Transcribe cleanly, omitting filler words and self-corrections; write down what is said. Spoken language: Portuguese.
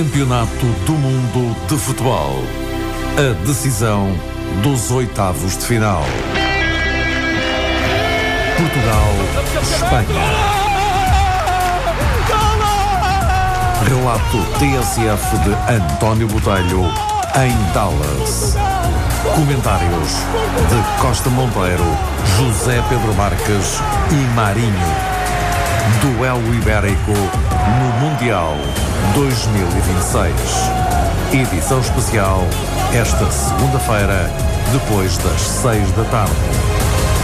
Campeonato do Mundo de Futebol. A decisão dos oitavos de final. Portugal-Espanha. Relato TSF de António Botelho em Dallas. Comentários de Costa Monteiro, José Pedro Marques e Marinho. Duelo Ibérico no Mundial 2026. Edição especial esta segunda-feira, depois das 6 da tarde.